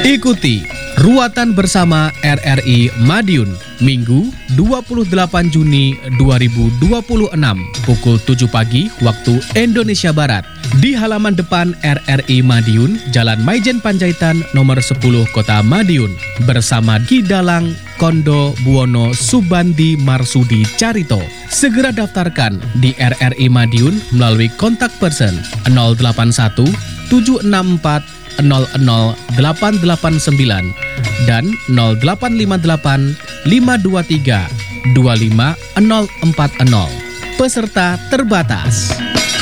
Ikuti Ruatan Bersama RRI Madiun, Minggu 28 Juni 2026, pukul 7 pagi waktu Indonesia Barat, di halaman depan RRI Madiun, Jalan Maijen Panjaitan nomor 10 Kota Madiun, bersama Ki Dalang Kondo Buwono Subandi Marsudi Carito. Segera daftarkan di RRI Madiun melalui kontak person 081 764 00889 dan 0858 523 25040. Peserta terbatas.